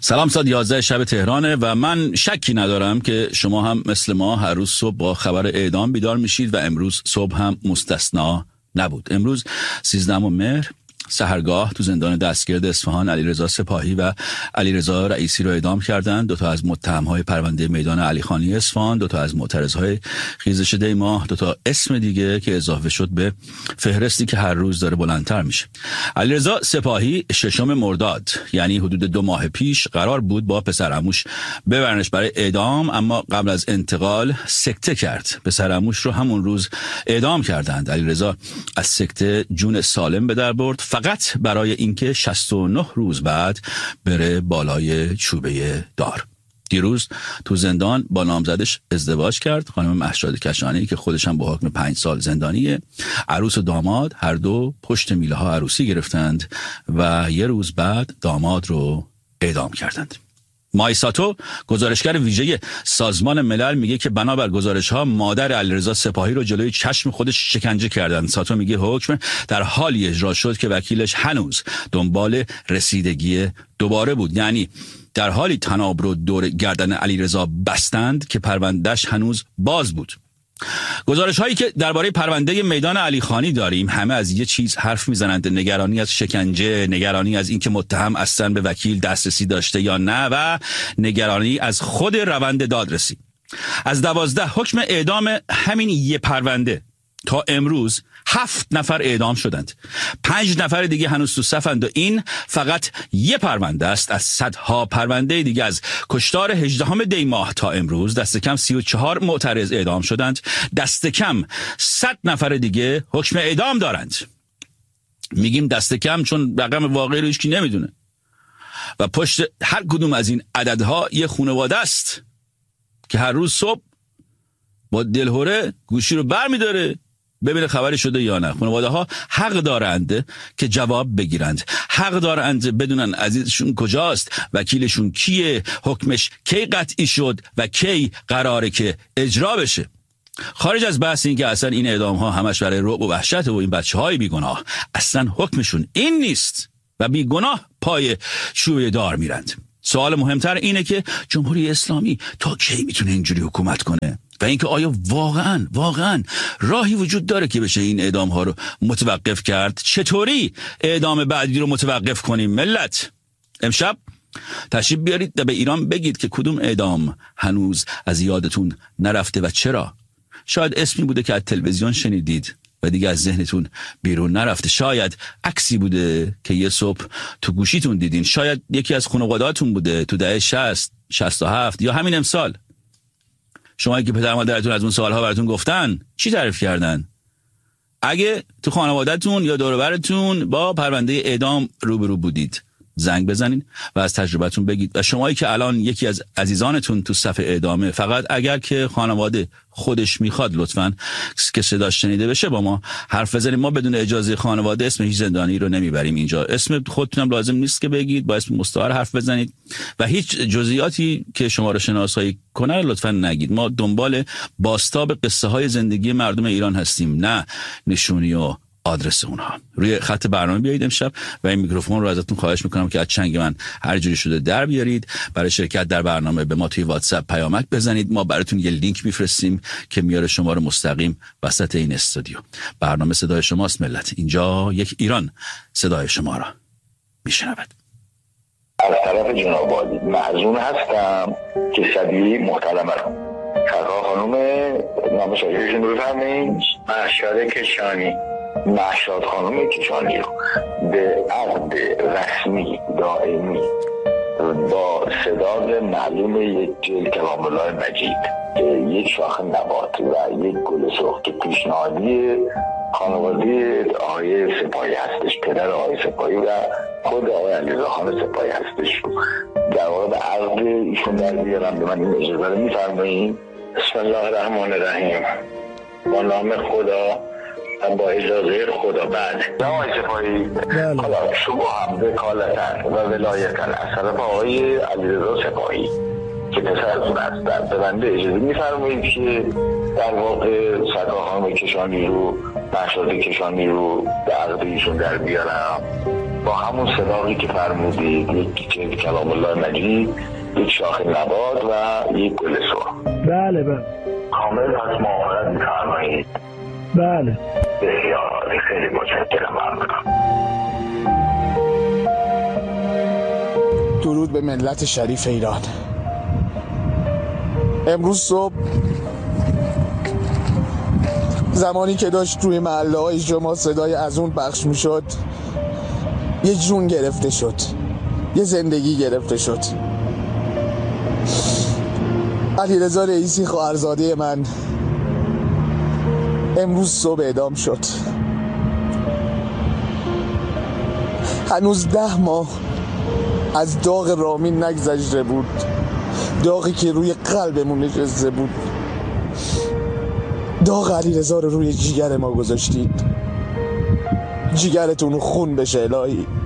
سلام، ساعت 11 شب تهرانه و من شکی ندارم که شما هم مثل ما هر روز صبح با خبر اعدام بیدار میشید و امروز صبح هم مستثنا نبود. امروز 13 مهر سحرگاه تو زندان دستگرد اصفهان علیرضا سپاهی و علیرضا رئیسی رو اعدام کردند. دو تا از متهم‌های پرونده میدان علیخانی اصفهان، دو تا از معترض‌های خیزش دیماه، دو تا اسم دیگه که اضافه شد به فهرستی که هر روز داره بلندتر میشه. علیرضا سپاهی 6 مرداد، یعنی حدود 2 ماه پیش، قرار بود با پسرعموش ببرنش برای اعدام، اما قبل از انتقال سکته کرد. پسرعموش رو همون روز اعدام کردند. علیرضا از سکته جون سالم به در برد، فقط برای اینکه 69 روز بعد بره بالای چوبه دار. دیروز تو زندان با نامزدش ازدواج کرد، خانم مهشاد کشانی، که خودش هم با حکم 5 سال زندانیه. عروس و داماد هر دو پشت میله ها عروسی گرفتند و یه روز بعد داماد رو اعدام کردند. مایساتو، گزارشگر ویژه سازمان ملل، میگه که بنابر گزارش‌ها مادر علیرضا سپاهی رو جلوی چشم خودش شکنجه کردند. ساتو میگه حکم در حالی اجرا شد که وکیلش هنوز دنبال رسیدگی دوباره بود، یعنی در حالی طناب رو دور گردن علیرضا بستند که پروندهش هنوز باز بود. گزارش هایی که درباره پرونده میدان علیخانی داریم همه از یه چیز حرف میزنند: نگرانی از شکنجه، نگرانی از اینکه متهم اصلا به وکیل دسترسی داشته یا نه و نگرانی از خود روند دادرسی. از 12 حکم اعدام همین یه پرونده تا امروز 7 نفر اعدام شدند. 5 نفر دیگه هنوز تو صفند و این فقط یه پرونده است از صدها پرونده دیگه. از کشتار 18 دی ماه تا امروز دست کم 34 معترض اعدام شدند. دست کم 100 نفر دیگه حکم اعدام دارند. میگیم دست کم چون رقم واقعی رو هیچ کی نمیدونه و پشت هر کدوم از این عددها یه خانواده است که هر روز صبح با دلهره گوشی رو برمی‌داره ببینه خبری شده یا نه. خانواده ها حق دارند که جواب بگیرند، حق دارند بدونن عزیزشون کجاست، وکیلشون کیه، حکمش کی قطعی شد و کی قراره که اجرا بشه. خارج از بحث این که اصلا این اعدام ها همش برای رعب و وحشت و این بچه های بیگناه، اصلا حکمشون این نیست و بیگناه پای چوبه دار میرند. سوال مهمتر اینه که جمهوری اسلامی تا کی میتونه اینجوری حکومت کنه و اینکه آیا واقعا راهی وجود داره که بشه این اعدام ها رو متوقف کرد؟ چطوری اعدام بعدی رو متوقف کنیم؟ ملت امشب تشریف بیارید و به ایران بگید که کدوم اعدام هنوز از یادتون نرفته و چرا. شاید اسمی بوده که از تلویزیون شنیدید و دیگه از ذهنتون بیرون نرفته. شاید عکسی بوده که یه صبح تو گوشیتون دیدین. شاید یکی از خانواده‌هاتون بوده تو دهه 60 67 یا همین امسال. شما که پدر مادرتون از اون سالها براتون گفتن، چی تعریف کردن؟ اگه تو خانواده‌تون یا دور و برتون با پرونده اعدام روبرو بودید، زنگ بزنین و از تجربتون بگید. و شمایی که الان یکی از عزیزانتون تو صف اعدامه، فقط اگر که خانواده خودش میخواد لطفاً که صداش شنیده بشه با ما حرف بزنید. ما بدون اجازه خانواده اسم هیچ زندانی رو نمیبریم اینجا. اسم خودتونم لازم نیست که بگید، با اسم مستعار حرف بزنید و هیچ جزئیاتی که شما رو شناسایی کنه لطفاً نگید. ما دنبال بازتاب قصه های زندگی مردم ایران هستیم، نه نشونی و آدرس اونها. روی خط برنامه بیایید امشب و این میکروفون رو ازتون خواهش میکنم که از چنگ من هر جوری شده در بیارید. برای شرکت در برنامه به ما توی واتساپ پیامک بزنید، ما براتون یه لینک میفرستیم که میاره شما رو مستقیم وسط این استودیو. برنامه صدای شماست ملت، اینجا یک ایران صدای شما را میشنود. از طرف جناب عالی معزون هستم که شبیه محترمه رو سرکار خانوم نام شایعشون رو بفرمایید. مهشاد خانم کشانی رو به عقد رسمی دائمی با صداد معلوم یک جل کلام الله مجید، یک شاخ نبات و یک گل سرخ که پیشنهادی خانواده آقای سپاهی هستش، پدر آقای سپاهی و خود آقای علیرضا خان سپاهی هستش، در واقع به عقد ایشون در بیارم. به من این اجازه رو می‌فرمایید؟ بسم الله الرحمن الرحیم. با نام خدا و با اجازه خدا. بعد آقای سپاهی حالا شما هم وکالتن و ولایتن از طرف آقای علیرضا سپاهی که پسرتون هستن به بنده اجازه می‌فرمایید که در واقع سرکار خانم کشانی رو، مهشاد کشانی رو به عقد ایشون در بیارم. با همون صداقی که فرمودید، یک جلد کلام الله مجید، یک شاخ نبات و یک گل سرخ. بله بله کامل پس معاملت می‌فرمایید؟ بله. بسیار عالی، خیلی متشکرم. ممنونم. درود به ملت شریف ایران. امروز صبح زمانی که داشت توی محله های شما صدای از اون پخش می شد، یه جون گرفته شد، یه زندگی گرفته شد. علیرضا رئیسی خواهرزاده من امروز صبح اعدام شد. هنوز 10 ماه از داغ رامین نگذشته بود، داغی که روی قلبمون نشسته بود. داغ علیرضا رو روی جیگر ما گذاشتید. جیگرتون خون بشه الهی.